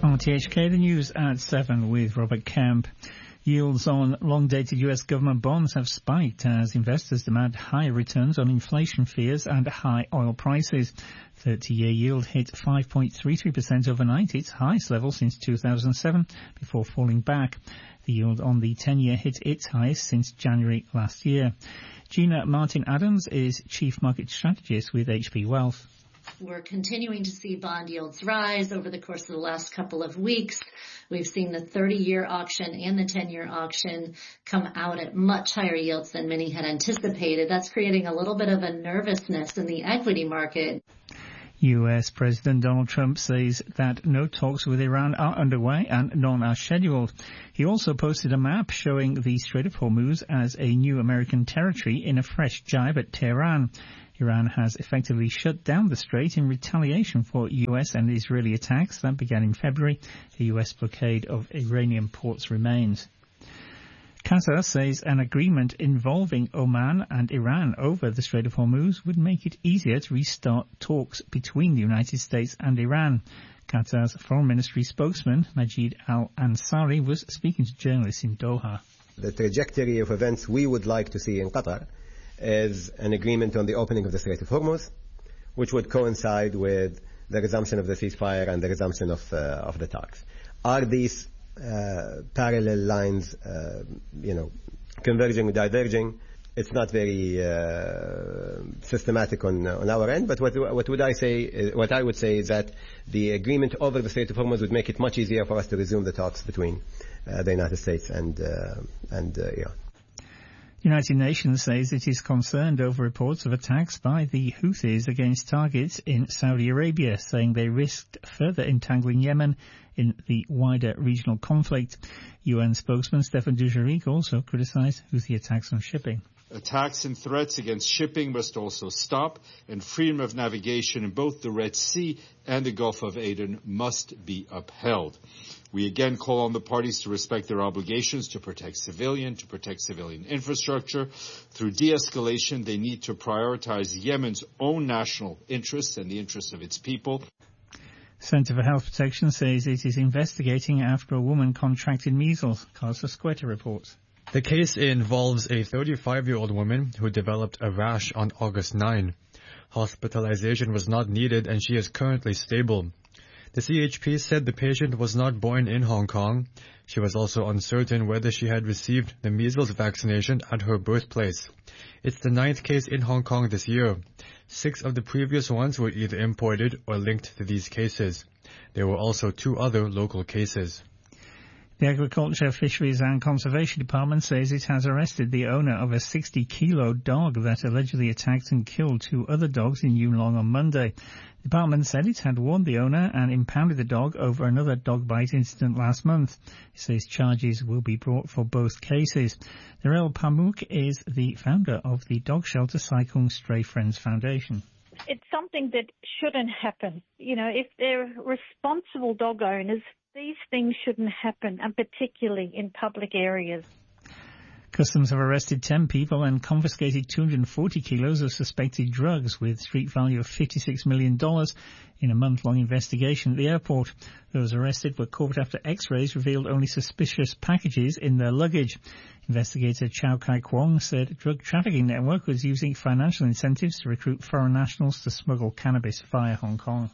RTHK, the news at 7 with Robert Kemp. Yields on long-dated US government bonds have spiked as investors demand higher returns on inflation fears and high oil prices. 30-year yield hit 5.33% overnight, its highest level since 2007, before falling back. The yield on the 10-year hit its highest since January last year. Gina Martin-Adams is Chief Market Strategist with HP Wealth. We're continuing to see bond yields rise over the course of the last couple of weeks. We've seen the 30-year auction and the 10-year auction come out at much higher yields than many had anticipated. That's creating a little bit of a nervousness in the equity market. U.S. President Donald Trump says that no talks with Iran are underway and none are scheduled. He also posted a map showing the Strait of Hormuz as a new American territory in a fresh jibe at Tehran. Iran has effectively shut down the strait in retaliation for U.S. and Israeli attacks that began in February. The U.S. blockade of Iranian ports remains. Qatar says an agreement involving Oman and Iran over the Strait of Hormuz would make it easier to restart talks between the United States and Iran. Qatar's Foreign Ministry spokesman, Majid Al-Ansari, was speaking to journalists in Doha. The trajectory of events we would like to see in Qatar is an agreement on the opening of the Strait of Hormuz, which would coincide with the resumption of the ceasefire and the resumption of the talks. Are these parallel lines, converging or diverging? It's not very systematic on our end, but what I would say is that the agreement over the Strait of Hormuz would make it much easier for us to resume the talks between the United States and Iran. The United Nations says it is concerned over reports of attacks by the Houthis against targets in Saudi Arabia, saying they risked further entangling Yemen in the wider regional conflict. UN spokesman Stefan Dujarric also criticized Houthi attacks on shipping. Attacks and threats against shipping must also stop, and freedom of navigation in both the Red Sea and the Gulf of Aden must be upheld. We again call on the parties to respect their obligations to protect civilian infrastructure. Through de-escalation, they need to prioritize Yemen's own national interests and the interests of its people. Centre for Health Protection says it is investigating after a woman contracted measles. Carlos Esqueta reports. The case involves a 35-year-old woman who developed a rash on August 9. Hospitalization was not needed and she is currently stable. The CHP said the patient was not born in Hong Kong. She was also uncertain whether she had received the measles vaccination at her birthplace. It's the 9th case in Hong Kong this year. 6 of the previous ones were either imported or linked to these cases. There were also 2 other local cases. The Agriculture, Fisheries and Conservation Department says it has arrested the owner of a 60-kilo dog that allegedly attacked and killed 2 other dogs in Yuen Long on Monday. The department said it had warned the owner and impounded the dog over another dog bite incident last month. It says charges will be brought for both cases. Narelle Pamuk is the founder of the dog shelter Sai Kung Stray Friends Foundation. It's something that shouldn't happen. If they're responsible dog owners, these things shouldn't happen, and particularly in public areas. Customs have arrested 10 people and confiscated 240 kilos of suspected drugs with street value of $56 million in a month-long investigation at the airport. Those arrested were caught after X-rays revealed only suspicious packages in their luggage. Investigator Chow Kai Kwong said a drug trafficking network was using financial incentives to recruit foreign nationals to smuggle cannabis via Hong Kong.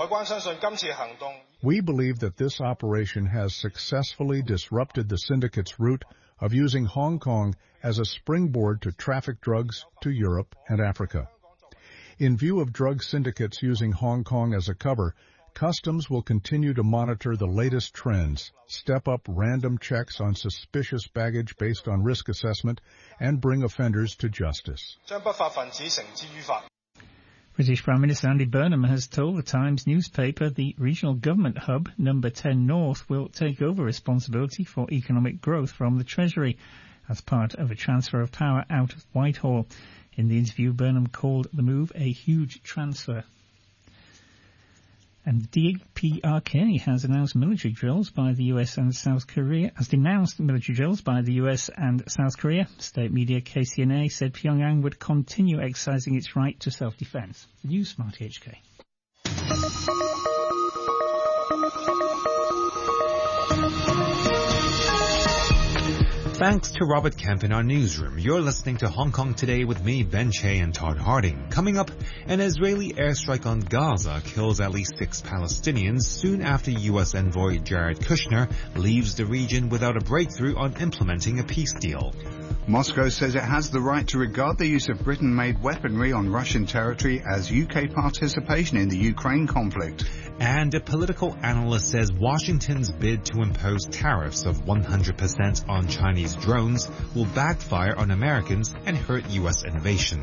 We believe that this operation has successfully disrupted the syndicate's route of using Hong Kong as a springboard to traffic drugs to Europe and Africa. In view of drug syndicates using Hong Kong as a cover, Customs will continue to monitor the latest trends, step up random checks on suspicious baggage based on risk assessment, and bring offenders to justice. British Prime Minister Andy Burnham has told the Times newspaper the regional government hub, Number 10 North, will take over responsibility for economic growth from the Treasury as part of a transfer of power out of Whitehall. In the interview, Burnham called the move a huge transfer. And DPRK has denounced military drills by the US and South Korea. State media KCNA said Pyongyang would continue exercising its right to self-defense. The News Smart HK. Thanks to Robert Kemp in our newsroom. You're listening to Hong Kong Today with me, Ben Che and Todd Harding. Coming up, an Israeli airstrike on Gaza kills at least 6 Palestinians soon after U.S. envoy Jared Kushner leaves the region without a breakthrough on implementing a peace deal. Moscow says it has the right to regard the use of Britain-made weaponry on Russian territory as UK participation in the Ukraine conflict. And a political analyst says Washington's bid to impose tariffs of 100% on Chinese drones will backfire on Americans and hurt U.S. innovation.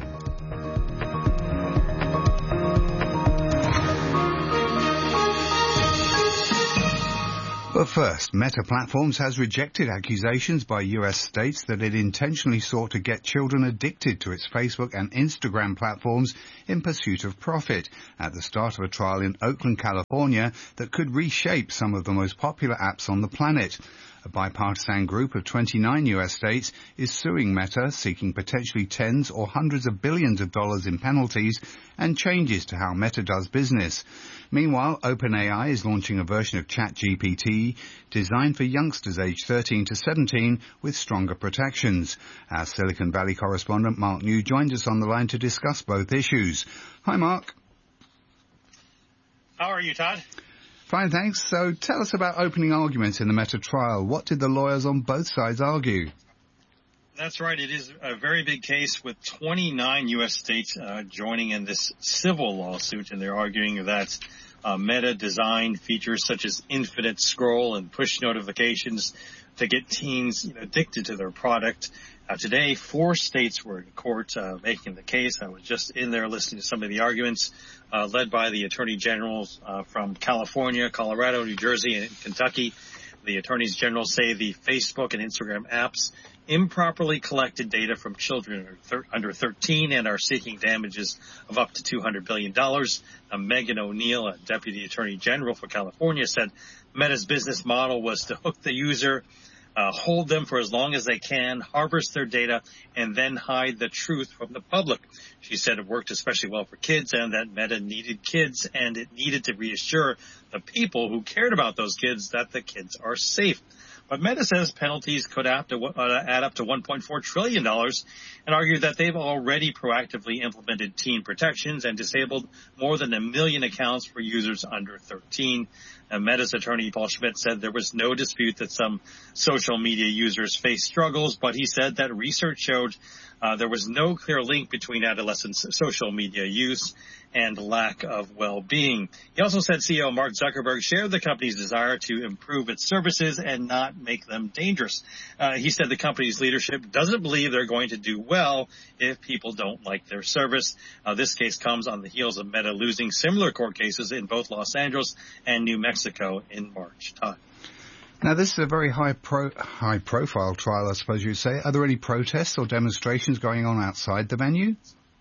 But first, Meta Platforms has rejected accusations by US states that it intentionally sought to get children addicted to its Facebook and Instagram platforms in pursuit of profit at the start of a trial in Oakland, California that could reshape some of the most popular apps on the planet. A bipartisan group of 29 US states is suing Meta, seeking potentially tens or hundreds of billions of dollars in penalties and changes to how Meta does business. Meanwhile, OpenAI is launching a version of ChatGPT designed for youngsters aged 13 to 17 with stronger protections. Our Silicon Valley correspondent Mark New joined us on the line to discuss both issues. Hi, Mark. How are you, Todd? Fine, thanks. So tell us about opening arguments in the Meta trial. What did the lawyers on both sides argue? That's right. It is a very big case with 29 U.S. states joining in this civil lawsuit, and they're arguing that Meta designed features such as infinite scroll and push notifications to get teens addicted to their product. Today, 4 states were in court making the case. I was just in there listening to some of the arguments led by the attorney generals from California, Colorado, New Jersey, and Kentucky. The attorneys general say the Facebook and Instagram apps improperly collected data from children under 13 and are seeking damages of up to $200 billion. Megan O'Neill, a deputy attorney general for California, said Meta's business model was to hook the user, hold them for as long as they can, harvest their data, and then hide the truth from the public. She said it worked especially well for kids and that Meta needed kids and it needed to reassure the people who cared about those kids that the kids are safe. But Meta says penalties could add up to $1.4 trillion and argued that they've already proactively implemented teen protections and disabled more than 1 million accounts for users under 13. Meta's attorney Paul Schmidt said there was no dispute that some social media users face struggles, but he said that research showed there was no clear link between adolescents' social media use and lack of well-being. He also said CEO Mark Zuckerberg shared the company's desire to improve its services and not make them dangerous. He said the company's leadership doesn't believe they're going to do well if people don't like their service. This case comes on the heels of Meta losing similar court cases in both Los Angeles and New Mexico in March. Todd. Now, this is a very high-profile trial, I suppose you'd say. Are there any protests or demonstrations going on outside the venue?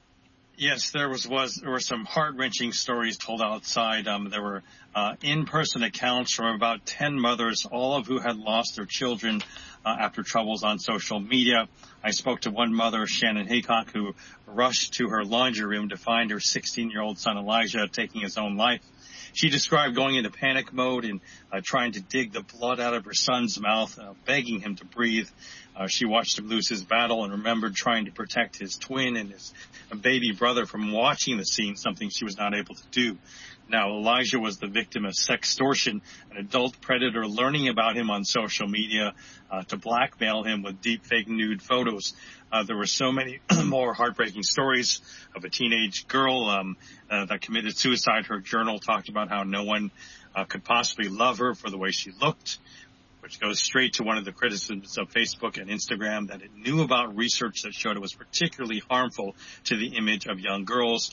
Yes, there were some heart-wrenching stories told outside. There were in-person accounts from about 10 mothers, all of who had lost their children after troubles on social media. I spoke to one mother, Shannon Haycock, who rushed to her laundry room to find her 16-year-old son Elijah taking his own life. She described going into panic mode and trying to dig the blood out of her son's mouth, begging him to breathe. She watched him lose his battle and remembered trying to protect his twin and his baby brother from watching the scene, something she was not able to do. Now, Elijah was the victim of sextortion, an adult predator learning about him on social media to blackmail him with deepfake nude photos. There were so many more heartbreaking stories of a teenage girl that committed suicide. Her journal talked about how no one could possibly love her for the way she looked, which goes straight to one of the criticisms of Facebook and Instagram, that it knew about research that showed it was particularly harmful to the image of young girls.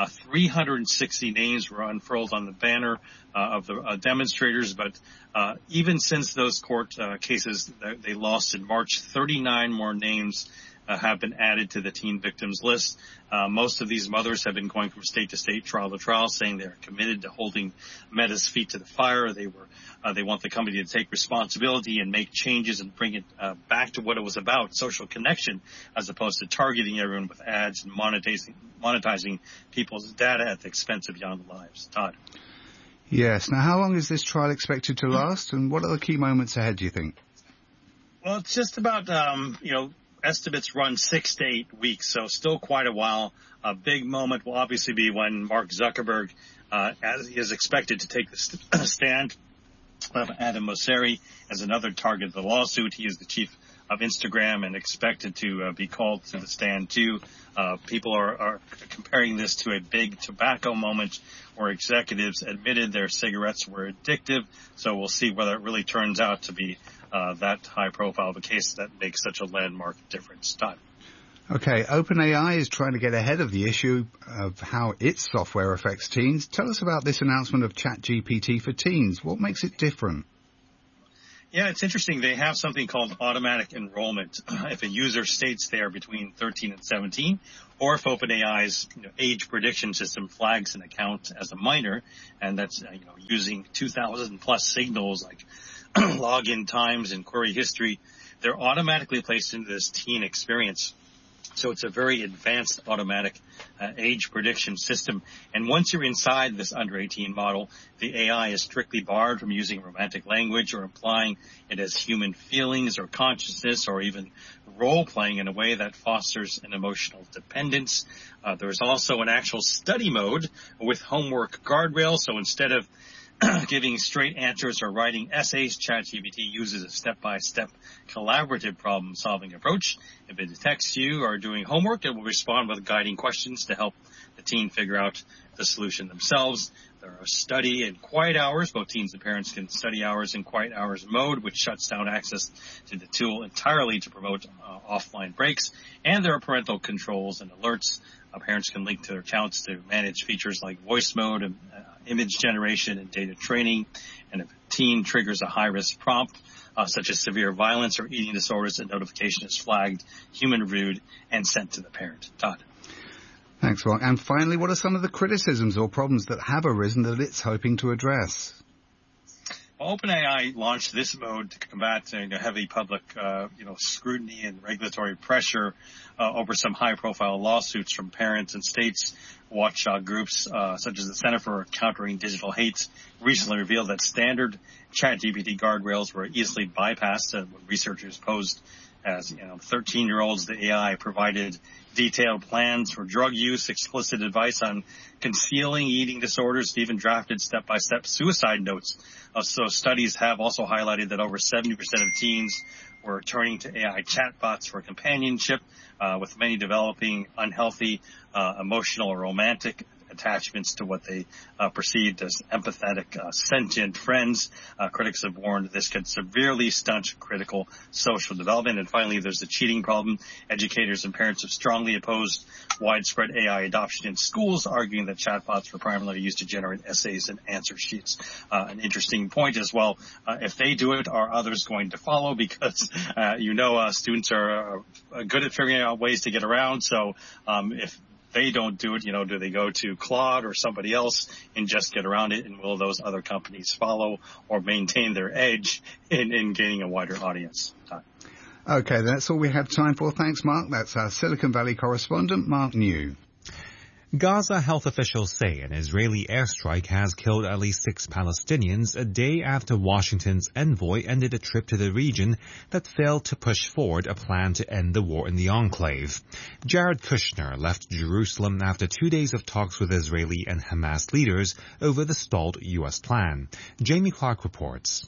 360 names were unfurled on the banner of the demonstrators, but even since those court cases they lost in March, 39 more names have been added to the teen victims list. Most of these mothers have been going from state to state, trial to trial, saying they're committed to holding Meta's feet to the fire. They want the company to take responsibility and make changes and bring it back to what it was about, social connection, as opposed to targeting everyone with ads and monetizing people's data at the expense of young lives. Todd. Yes. Now, how long is this trial expected to last, and what are the key moments ahead, do you think? Well, it's just about, estimates run 6 to 8 weeks, so still quite a while. A big moment will obviously be when Mark Zuckerberg, as he is expected to take the stand. Adam Mosseri as another target of the lawsuit. He is the chief of Instagram and expected to be called to the stand too. People are comparing this to a big tobacco moment where executives admitted their cigarettes were addictive. So we'll see whether it really turns out to be that high profile of a case that makes such a landmark difference. Todd. Okay, OpenAI is trying to get ahead of the issue of how its software affects teens. Tell us about this announcement of ChatGPT for teens. What makes it different? Yeah, it's interesting. They have something called automatic enrollment. If a user states they are between 13 and 17, or if OpenAI's age prediction system flags an account as a minor, and that's using 2,000 plus signals like login times and query history, they're automatically placed into this teen experience. So it's a very advanced automatic age prediction system. And once you're inside this under 18 model, the AI is strictly barred from using romantic language or implying it has human feelings or consciousness or even role playing in a way that fosters an emotional dependence. There's also an actual study mode with homework guardrails. So instead of giving straight answers or writing essays, ChatGPT uses a step-by-step collaborative problem-solving approach. If it detects you are doing homework, it will respond with guiding questions to help the teen figure out the solution themselves. There are study and quiet hours. Both teens and parents can study hours in quiet hours mode, which shuts down access to the tool entirely to promote offline breaks. And there are parental controls and alerts. Parents can link to their accounts to manage features like voice mode and image generation and data training. And if a teen triggers a high-risk prompt, such as severe violence or eating disorders, a notification is flagged, human reviewed, and sent to the parent. Todd. Thanks, Mark. And finally, what are some of the criticisms or problems that have arisen that it's hoping to address? Well, OpenAI launched this mode to combat heavy public, scrutiny and regulatory pressure over some high-profile lawsuits from parents and states. Watchdog groups such as the Center for Countering Digital Hate recently revealed that standard ChatGPT guardrails were easily bypassed when researchers posed as 13-year-olds. The AI provided detailed plans for drug use, explicit advice on concealing eating disorders, even drafted step-by-step suicide notes. So studies have also highlighted that over 70% of teens were turning to AI chatbots for companionship, with many developing unhealthy emotional or romantic attachments to what they perceived as empathetic, sentient friends. Critics have warned this could severely stunt critical social development. And finally, there's the cheating problem. Educators and parents have strongly opposed widespread AI adoption in schools, arguing that chatbots were primarily used to generate essays and answer sheets. An interesting point as well. If they do it, are others going to follow? Because, students are good at figuring out ways to get around. So if they don't do it, do they go to Claude or somebody else and just get around it? And will those other companies follow or maintain their edge in gaining a wider audience? Okay, that's all we have time for. Thanks, Mark. That's our Silicon Valley correspondent, Mark New. Gaza health officials say an Israeli airstrike has killed at least 6 Palestinians a day after Washington's envoy ended a trip to the region that failed to push forward a plan to end the war in the enclave. Jared Kushner left Jerusalem after 2 days of talks with Israeli and Hamas leaders over the stalled U.S. plan. Jamie Clark reports.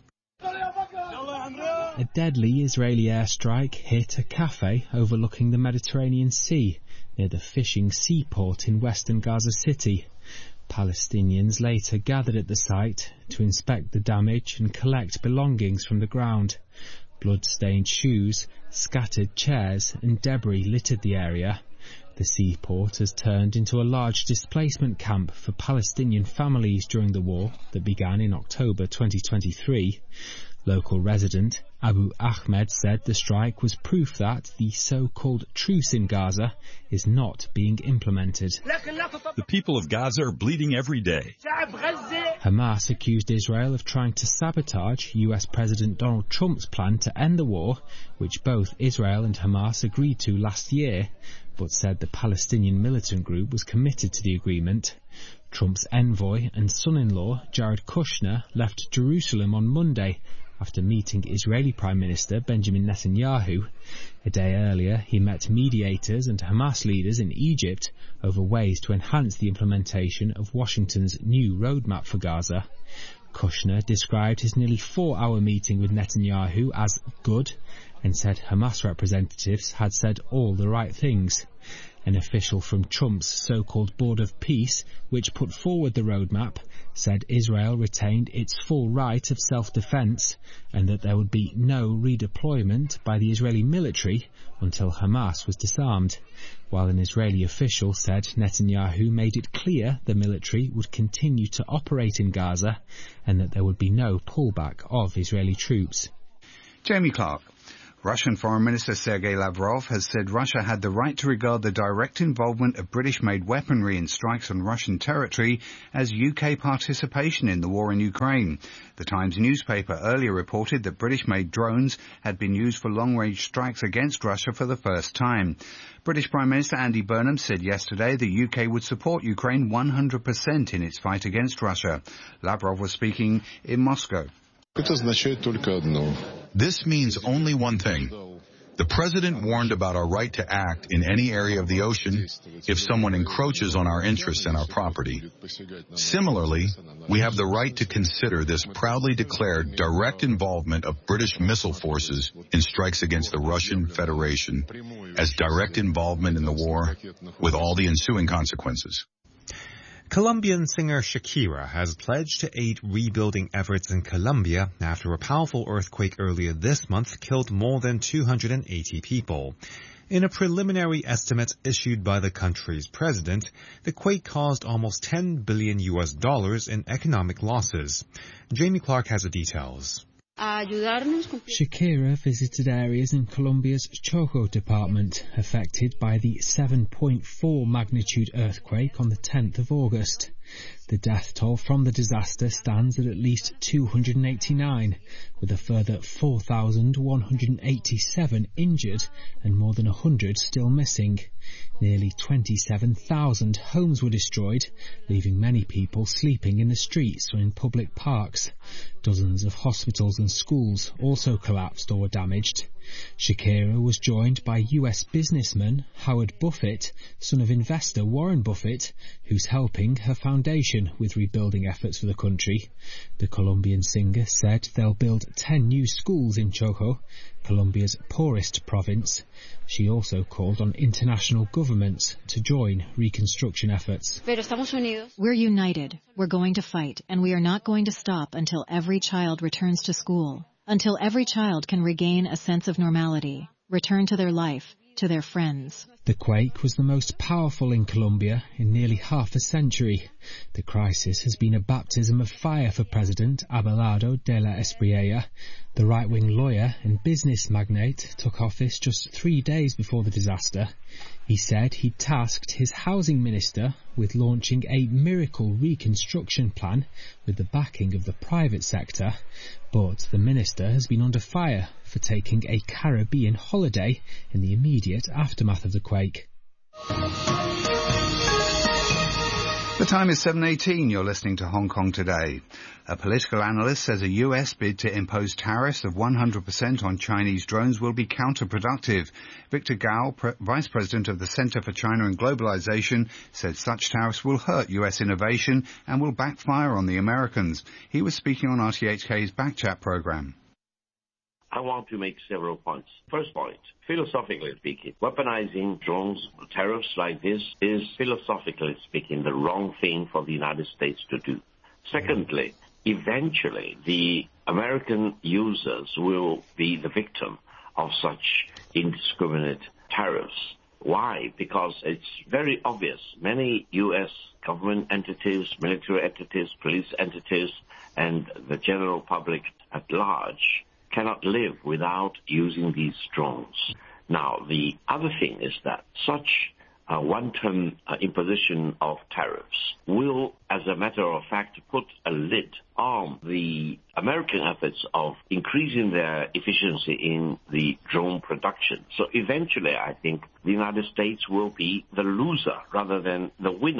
A deadly Israeli airstrike hit a cafe overlooking the Mediterranean Sea near the fishing seaport in western Gaza City. Palestinians later gathered at the site to inspect the damage and collect belongings from the ground. Blood-stained shoes, scattered chairs and debris littered the area. The seaport has turned into a large displacement camp for Palestinian families during the war that began in October 2023. Local resident Abu Ahmed said the strike was proof that the so-called truce in Gaza is not being implemented. The people of Gaza are bleeding every day. Hamas accused Israel of trying to sabotage US President Donald Trump's plan to end the war, which both Israel and Hamas agreed to last year, but said the Palestinian militant group was committed to the agreement. Trump's envoy and son-in-law, Jared Kushner, left Jerusalem on Monday after meeting Israeli Prime Minister Benjamin Netanyahu. A day earlier, he met mediators and Hamas leaders in Egypt over ways to enhance the implementation of Washington's new roadmap for Gaza. Kushner described his nearly 4-hour meeting with Netanyahu as good and said Hamas representatives had said all the right things. An official from Trump's so-called Board of Peace, which put forward the roadmap, said Israel retained its full right of self-defense and that there would be no redeployment by the Israeli military until Hamas was disarmed, while an Israeli official said Netanyahu made it clear the military would continue to operate in Gaza and that there would be no pullback of Israeli troops. Jamie Clark. Russian Foreign Minister Sergei Lavrov has said Russia had the right to regard the direct involvement of British-made weaponry in strikes on Russian territory as UK participation in the war in Ukraine. The Times newspaper earlier reported that British-made drones had been used for long-range strikes against Russia for the first time. British Prime Minister Andy Burnham said yesterday the UK would support Ukraine 100% in its fight against Russia. Lavrov was speaking in Moscow. This means only one thing. The President warned about our right to act in any area of the ocean if someone encroaches on our interests and our property. Similarly, we have the right to consider this proudly declared direct involvement of British missile forces in strikes against the Russian Federation as direct involvement in the war with all the ensuing consequences. Colombian singer Shakira has pledged to aid rebuilding efforts in Colombia after a powerful earthquake earlier this month killed more than 280 people. In a preliminary estimate issued by the country's president, the quake caused almost $10 billion in economic losses. Jamie Clark has the details. Shakira visited areas in Colombia's Choco department affected by the 7.4 magnitude earthquake on the 10th of August. The death toll from the disaster stands at least 289, with a further 4,187 injured and more than 100 still missing. Nearly 27,000 homes were destroyed, leaving many people sleeping in the streets or in public parks. Dozens of hospitals and schools also collapsed or were damaged. Shakira was joined by US businessman Howard Buffett, son of investor Warren Buffett, who's helping her foundation with rebuilding efforts for the country. The Colombian singer said they'll build 10 new schools in Choco, Colombia's poorest province. She also called on international governments to join reconstruction efforts. We're united, we're going to fight, and we are not going to stop until every child returns to school. Until every child can regain a sense of normality, return to their life, to their friends. The quake was the most powerful in Colombia in nearly half a century. The crisis has been a baptism of fire for President Abelardo de la Espriella. The right-wing lawyer and business magnate took office just 3 days before the disaster. He said he'd tasked his housing minister with launching a miracle reconstruction plan with the backing of the private sector, but the minister has been under fire for taking a Caribbean holiday in the immediate aftermath of the quake. The time is 7:18. You're listening to Hong Kong Today. A political analyst says a US bid to impose tariffs of 100% on Chinese drones will be counterproductive. Victor Gao, Vice President of the Center for China and Globalization, said such tariffs will hurt US innovation and will backfire on the Americans. He was speaking on RTHK's Backchat program. I want to make several points. First point, philosophically speaking, weaponizing drones, tariffs like this is philosophically speaking the wrong thing for the United States to do. Secondly, eventually the American users will be the victim of such indiscriminate tariffs. Why? Because it's very obvious. Many U.S. government entities, military entities, police entities, and the general public at large cannot live without using these drones. Now, the other thing is that such a one-time imposition of tariffs will, as a matter of fact, put a lid on the American efforts of increasing their efficiency in the drone production. So eventually, I think the United States will be the loser rather than the winner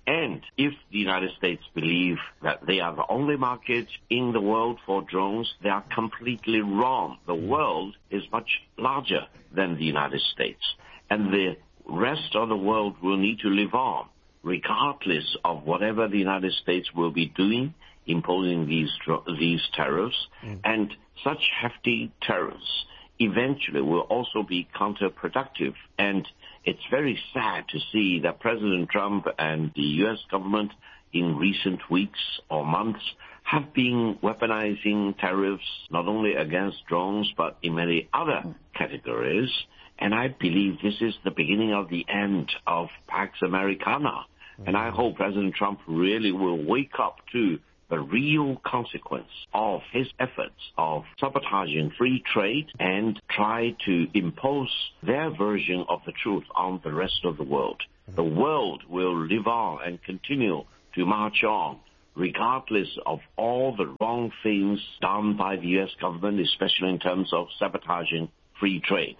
And if the United States believe that they are the only market in the world for drones, they are completely wrong. The world is much larger than the United States. And the rest of the world will need to live on, regardless of whatever the United States will be doing, imposing these tariffs. And such hefty tariffs eventually will also be counterproductive. And it's very sad to see that President Trump and the U.S. government in recent weeks or months have been weaponizing tariffs not only against drones but in many other categories. And I believe this is the beginning of the end of Pax Americana. And I hope President Trump really will wake up to the real consequence of his efforts of sabotaging free trade and try to impose their version of the truth on the rest of the world. The world will live on and continue to march on, regardless of all the wrong things done by the U.S. government, especially in terms of sabotaging free trade.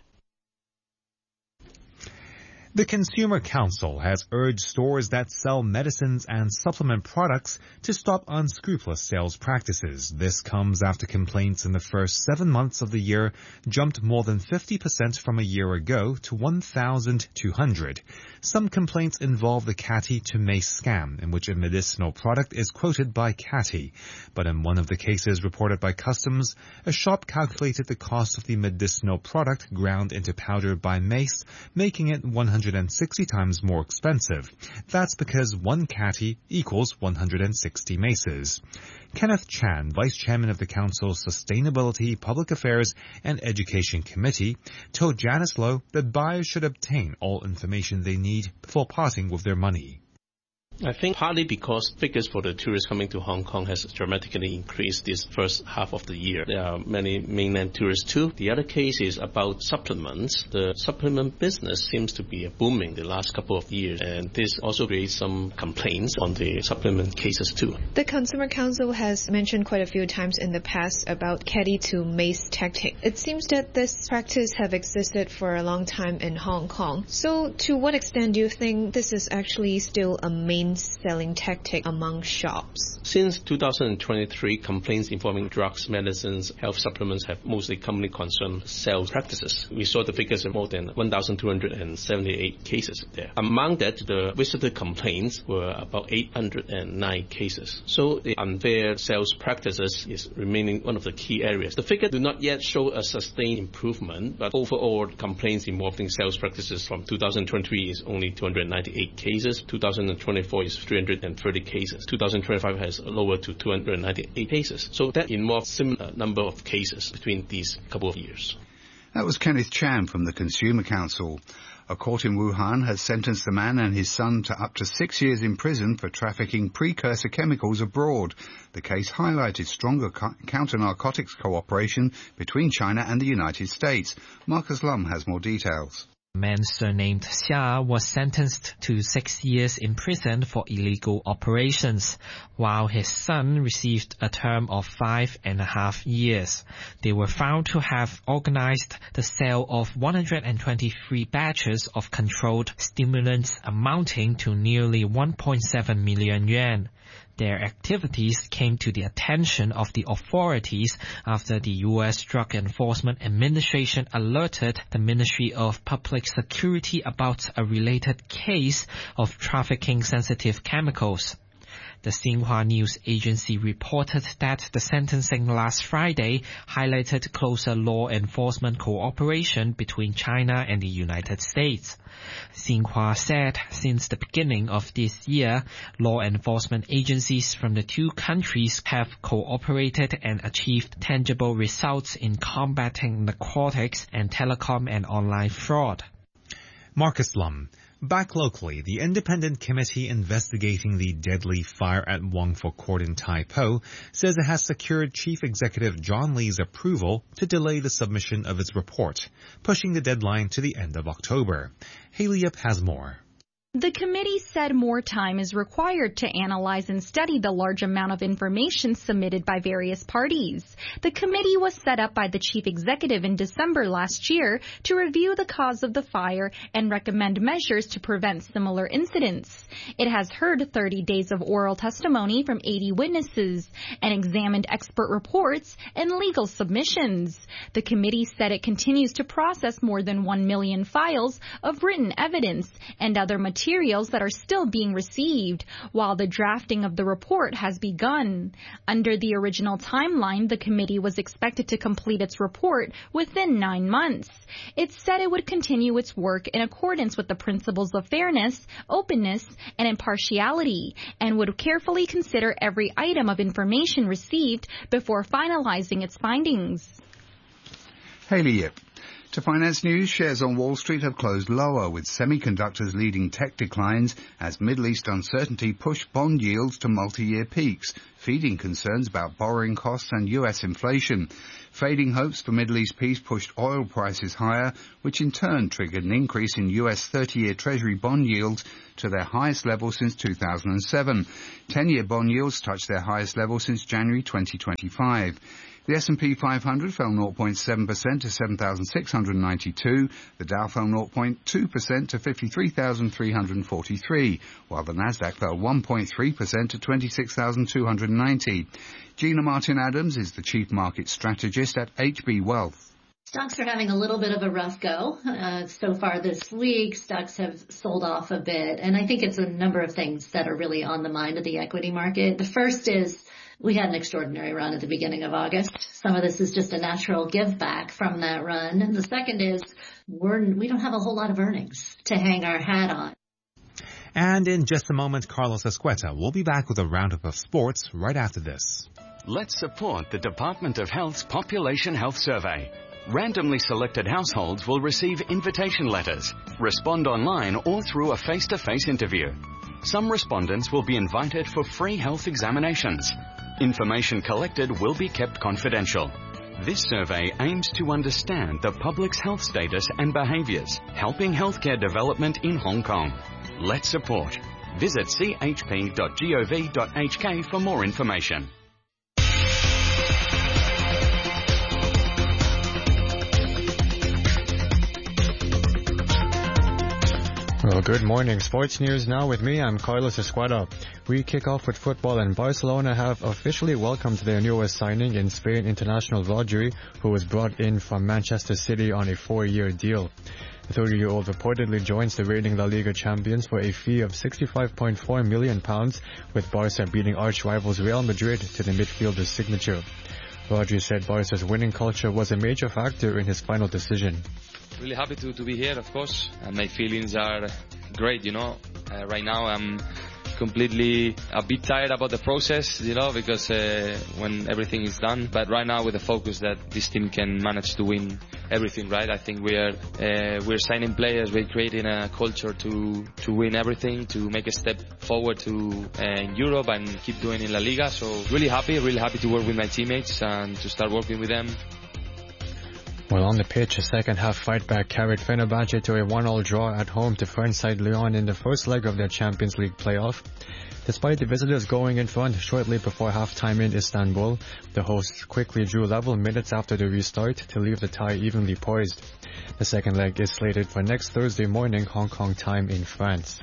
The Consumer Council has urged stores that sell medicines and supplement products to stop unscrupulous sales practices. This comes after complaints in the first 7 months of the year jumped more than 50% from a year ago to 1,200. Some complaints involve the Catty to Mace scam, in which a medicinal product is quoted by Catty. But in one of the cases reported by Customs, a shop calculated the cost of the medicinal product ground into powder by Mace, making it 160 times more expensive. That's because one Catty equals 160 maces. Kenneth Chan, Vice Chairman of the Council's Sustainability, Public Affairs and Education Committee, told Janice Lowe that buyers should obtain all information they need before parting with their money. I think partly because figures for the tourists coming to Hong Kong has dramatically increased this first half of the year. There are many mainland tourists too. The other case is about supplements. The supplement business seems to be booming the last couple of years, and this also creates some complaints on the supplement cases too. The Consumer Council has mentioned quite a few times in the past about Catty to Mace tactic. It seems that this practice have existed for a long time in Hong Kong. So to what extent do you think this is actually still a main selling tactic among shops? Since 2023, complaints involving drugs, medicines, health supplements have mostly company-concerned sales practices. We saw the figures of more than 1,278 cases there. Among that, the visitor complaints were about 809 cases. So the unfair sales practices is remaining one of the key areas. The figure do not yet show a sustained improvement, but overall complaints involving sales practices from 2023 is only 298 cases. 2024 is 330 cases. 2025 has lowered to 298 cases. So that involves similar number of cases between these couple of years. That was Kenneth Chan from the Consumer Council. A court in Wuhan has sentenced a man and his son to up to 6 years in prison for trafficking precursor chemicals abroad. The case highlighted stronger counter-narcotics cooperation between China and the United States. Marcus Lum has more details. A man surnamed Xia was sentenced to 6 years in prison for illegal operations, while his son received a term of 5.5 years. They were found to have organized the sale of 123 batches of controlled stimulants amounting to nearly 1.7 million yuan. Their activities came to the attention of the authorities after the U.S. Drug Enforcement Administration alerted the Ministry of Public Security about a related case of trafficking sensitive chemicals. The Xinhua News Agency reported that the sentencing last Friday highlighted closer law enforcement cooperation between China and the United States. Xinhua said since the beginning of this year, law enforcement agencies from the two countries have cooperated and achieved tangible results in combating narcotics and telecom and online fraud. Marcus Lum. Back locally, the independent committee investigating the deadly fire at Wangfu Court in Tai Po says it has secured Chief Executive John Lee's approval to delay the submission of its report, pushing the deadline to the end of October. Haley Yip has more. The committee said more time is required to analyze and study the large amount of information submitted by various parties. The committee was set up by the chief executive in December last year to review the cause of the fire and recommend measures to prevent similar incidents. It has heard 30 days of oral testimony from 80 witnesses and examined expert reports and legal submissions. The committee said it continues to process more than 1 million files of written evidence and other materials that are still being received, while the drafting of the report has begun. Under the original timeline, the committee was expected to complete its report within 9 months. It said it would continue its work in accordance with the principles of fairness, openness, and impartiality, and would carefully consider every item of information received before finalizing its findings. Hayley Yip. To finance news, shares on Wall Street have closed lower, with semiconductors leading tech declines as Middle East uncertainty pushed bond yields to multi-year peaks, feeding concerns about borrowing costs and U.S. inflation. Fading hopes for Middle East peace pushed oil prices higher, which in turn triggered an increase in U.S. 30-year Treasury bond yields to their highest level since 2007. 10-year bond yields touched their highest level since January 2025. The S&P 500 fell 0.7% to 7,692. The Dow fell 0.2% to 53,343, while the Nasdaq fell 1.3% to 26,290. Gina Martin-Adams is the chief market strategist at HB Wealth. Stocks are having a little bit of a rough go so far this week. Stocks have sold off a bit, and I think it's a number of things that are really on the mind of the equity market. The first is we had an extraordinary run at the beginning of August. Some of this is just a natural give back from that run. And the second is we don't have a whole lot of earnings to hang our hat on. And in just a moment, Carlos Escueta will be back with a roundup of sports right after this. Let's support the Department of Health's Population Health Survey. Randomly selected households will receive invitation letters, respond online or through a face-to-face interview. Some respondents will be invited for free health examinations. Information collected will be kept confidential. This survey aims to understand the public's health status and behaviors, helping healthcare development in Hong Kong. Let's support. Visit chp.gov.hk for more information. Well, good morning. Sports news now with me. I'm Carlos Escueta. We kick off with football, and Barcelona have officially welcomed their newest signing in Spain, international Rodri, who was brought in from Manchester City on a 4-year deal. The 30-year-old reportedly joins the reigning La Liga champions for a fee of £65.4 million, with Barca beating arch-rivals Real Madrid to the midfielder's signature. Rodri said Barca's winning culture was a major factor in his final decision. Really happy to be here, of course, and my feelings are great, right now I'm completely a bit tired about the process, because when everything is done, but right now with the focus that this team can manage to win everything, right? I think we're signing players, we're creating a culture to win everything, to make a step forward to in Europe and keep doing in La Liga. So really happy to work with my teammates and to start working with them. Well, on the pitch, a second-half fight-back carried Fenerbahce to a 1-1 draw at home to French side Lyon in the first leg of their Champions League playoff. Despite the visitors going in front shortly before half-time in Istanbul, the hosts quickly drew level minutes after the restart to leave the tie evenly poised. The second leg is slated for next Thursday morning Hong Kong time in France.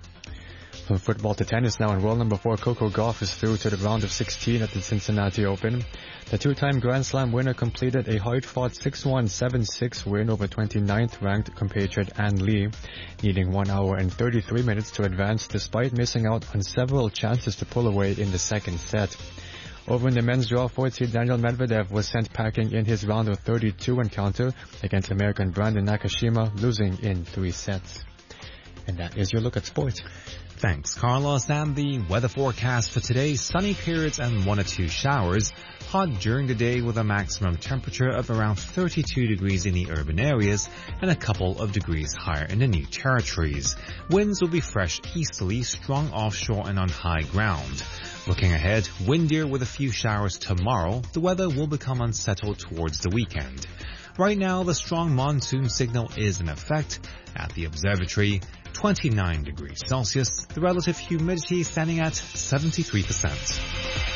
From football to tennis now, and world number 4 Coco Gauff is through to the round of 16 at the Cincinnati Open. The two-time Grand Slam winner completed a hard-fought 6-1, 7-6 win over 29th-ranked compatriot Ann Lee, needing 1 hour and 33 minutes to advance despite missing out on several chances to pull away in the second set. Over in the men's draw, 4th seed Daniel Medvedev was sent packing in his round of 32 encounter against American Brandon Nakashima, losing in 3 sets. And that is your look at sports. Thanks, Carlos. And the weather forecast for today, sunny periods and 1 or 2 showers. Hot during the day with a maximum temperature of around 32 degrees in the urban areas and a couple of degrees higher in the New Territories. Winds will be fresh easterly, strong offshore and on high ground. Looking ahead, windier with a few showers tomorrow. The weather will become unsettled towards the weekend. Right now, the strong monsoon signal is in effect at the observatory 29 degrees Celsius, the relative humidity standing at 73%.